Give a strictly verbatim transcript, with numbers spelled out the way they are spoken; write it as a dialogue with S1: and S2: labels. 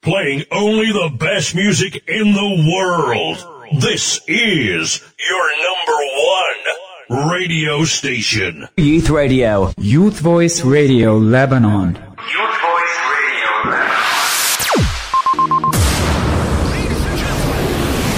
S1: playing only the best music in the world. This is your number one radio station.
S2: Youth Radio. Youth Voice Radio Lebanon.